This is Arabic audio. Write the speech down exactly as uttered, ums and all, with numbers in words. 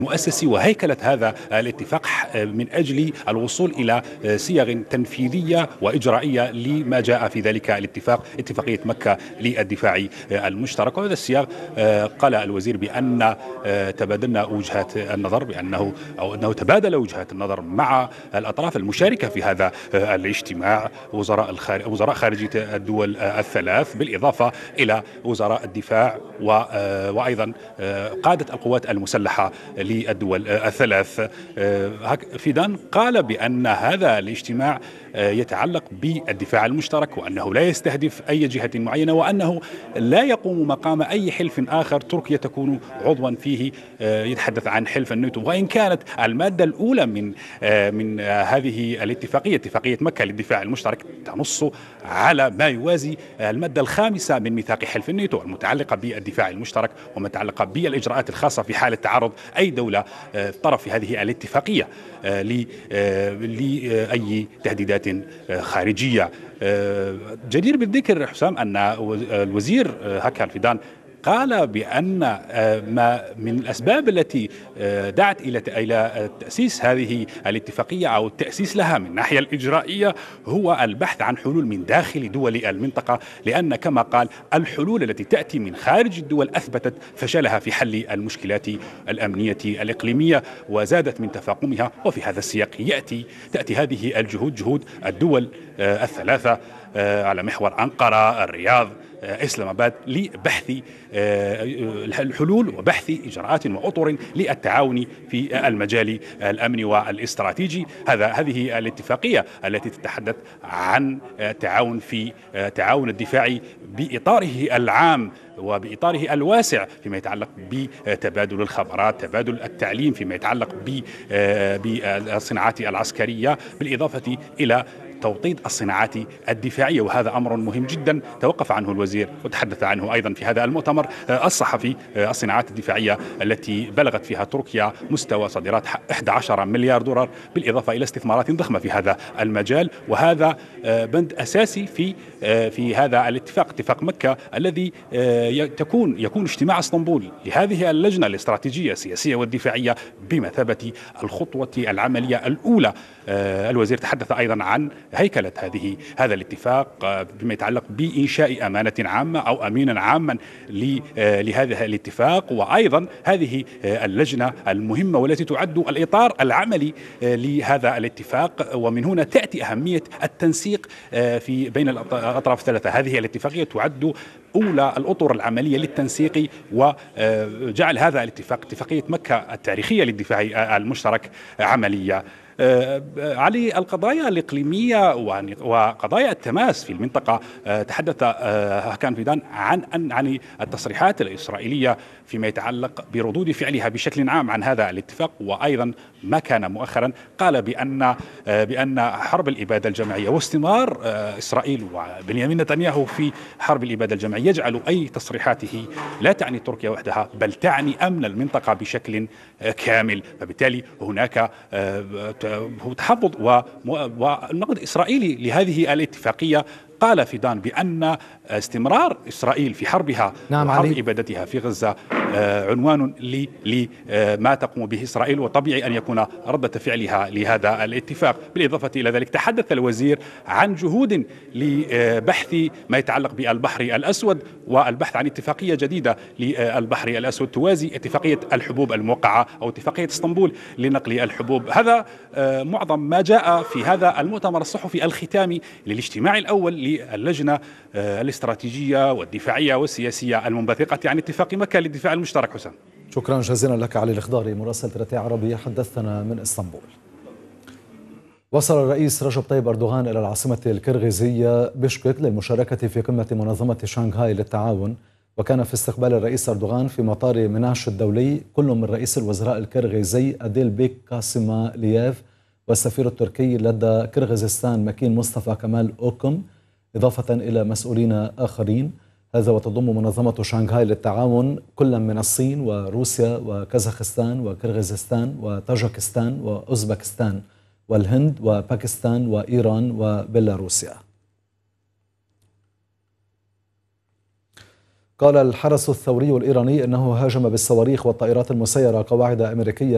مؤسسي وهيكلة هذا الاتفاق من أجل الوصول إلى صيغ تنفيذية وإجرائية لما جاء في ذلك الاتفاق، اتفاقية مكة للدفاع المشترك. وهذا السياق قال الوزير بأن تبادلنا وجهات النظر، بأنه أو أنه تبادل وجهات النظر مع الأطراف المشاركة في هذا الاجتماع، وزراء الخارج وزراء خارجية الدول الثلاث، بالإضافة إلى وزراء الدفاع وأيضا قادة القوات المسلحة للدول الثلاث. فيدان قال بأن هذا الاجتماع يتعلق بالدفاع المشترك، وأنه لا يستهدف أي جهة معينة، وأنه لا يقوم مقام أي حلف آخر تركيا تكون عضوا فيه. يتحدث عن حلف الناتو، وإن كانت المادة الأولى من من هذه الاتفاقية، اتفاقية مكة للدفاع المشترك، تنص على ما يوازي المادة الخامسة من ميثاق حلف الناتو المتعلقة بالدفاع المشترك، وما يتعلق بالإجراءات الخاصة في حالة تعرض أي دولة طرف في هذه الاتفاقية لأي تهديدات خارجية. جدير بالذكر حسام أن الوزير هاكان فيدان قال بأن ما من الأسباب التي دعت إلى إلى تأسيس هذه الاتفاقية أو التأسيس لها من الناحية الإجرائية هو البحث عن حلول من داخل دول المنطقة، لأن كما قال الحلول التي تأتي من خارج الدول أثبتت فشلها في حل المشكلات الأمنية الإقليمية وزادت من تفاقمها. وفي هذا السياق يأتي تأتي هذه الجهود، جهود الدول الثلاثة على محور أنقرة، الرياض، إسلام آباد، لبحث الحلول وبحث إجراءات وأطر للتعاون في المجال الأمني والاستراتيجي. هذا هذه الاتفاقية التي تتحدث عن التعاون في تعاون الدفاع بإطاره العام وبإطاره الواسع فيما يتعلق بتبادل الخبرات، تبادل التعليم فيما يتعلق بالصناعات العسكرية، بالإضافة إلى توطيد الصناعات الدفاعية. وهذا أمر مهم جدا توقف عنه الوزير وتحدث عنه أيضا في هذا المؤتمر الصحفي، الصناعات الدفاعية التي بلغت فيها تركيا مستوى صادرات أحد عشر مليار دولار، بالإضافة إلى استثمارات ضخمة في هذا المجال. وهذا بند أساسي في في هذا الاتفاق، اتفاق مكة، الذي تكون يكون اجتماع اسطنبول لهذه اللجنة الاستراتيجية السياسية والدفاعية بمثابة الخطوة العملية الأولى. الوزير تحدث أيضا عن هيكلة هذه هذا الاتفاق بما يتعلق بإنشاء أمانة عامة أو أمينا عاما لهذا الاتفاق، وأيضا هذه اللجنة المهمة والتي تعد الإطار العملي لهذا الاتفاق. ومن هنا تأتي أهمية التنسيق في بين الأطراف الثلاثة. هذه الاتفاقية تعد أولى الأطر العملية للتنسيق وجعل هذا الاتفاق، اتفاقية مكة التاريخية للدفاع المشترك، عملية. علي، القضايا الإقليمية وقضايا التماس في المنطقة، تحدث هاكان فيدان عن أن عن التصريحات الإسرائيلية فيما يتعلق بردود فعلها بشكل عام عن هذا الاتفاق، وأيضا ما كان مؤخرا قال بأن بأن حرب الإبادة الجماعية واستمرار إسرائيل وبنيامين نتنياهو في حرب الإبادة الجماعية يجعل أي تصريحاته لا تعني تركيا وحدها بل تعني أمن المنطقة بشكل كامل. فبالتالي هناك تحفظ ونقد إسرائيلي لهذه الاتفاقية. قال فيدان بأن استمرار إسرائيل في حربها نعم وحرب علي. إبادتها في غزة عنوان لما تقوم به إسرائيل، وطبيعي أن يكون ردة فعلها لهذا الاتفاق. بالإضافة إلى ذلك تحدث الوزير عن جهود لبحث ما يتعلق بالبحر الأسود والبحث عن اتفاقية جديدة للبحر الأسود توازي اتفاقية الحبوب الموقعة أو اتفاقية اسطنبول لنقل الحبوب. هذا معظم ما جاء في هذا المؤتمر الصحفي الختامي للاجتماع الأول للجنة الاستراتيجية والدفاعية والسياسية المنبثقة عن اتفاق مكة للدفاع المشترك. حسام، شكرا جزيلا لك علي الإخضاري مراسل ترتي عربي حدثنا من اسطنبول. وصل الرئيس رجب طيب أردوغان إلى العاصمة الكرغيزية بشكك للمشاركة في قمة منظمة شانغهاي للتعاون، وكان في استقبال الرئيس أردوغان في مطار مناش الدولي كل من رئيس الوزراء الكرغيزي أديلبيك قاسيمالييف والسفير التركي لدى كرغيزستان مكين مصطفى كمال أوكم، إضافة إلى مسؤولين آخرين. هذا وتضم منظمة شانغهاي للتعاون كل من الصين وروسيا وكازاخستان وكرغيزستان وطاجكستان وأوزبكستان والهند وباكستان وإيران وبيلاروسيا. قال الحرس الثوري الإيراني إنه هاجم بالصواريخ والطائرات المسيرة قواعد أمريكية